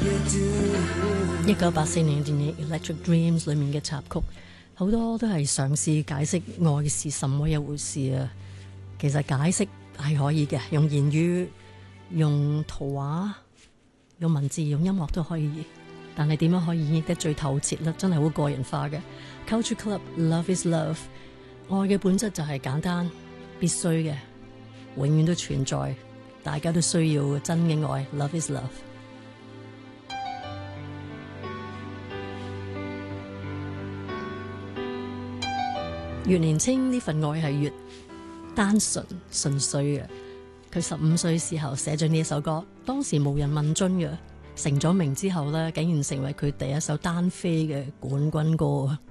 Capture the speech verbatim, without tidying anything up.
一九八四年嘅電影《Electric Dreams》裏面嘅插曲，好多都係嘗試解釋愛是什麼一回事啊。其實解釋係可以嘅，用言語、用圖畫、用文字、用音樂都可以。但係點樣可以演繹得最透徹呢？真係好個人化嘅。Culture Club Love is Love， 愛嘅本質就係簡單、必須嘅，永遠都存在，大家都需要真嘅愛。Love is Love。越年青呢份愛係越單純純粹嘅。佢十五歲時候寫咗呢一首歌，當時無人問津嘅，成咗名之後呢，竟然成為佢第一首單飛嘅冠軍歌。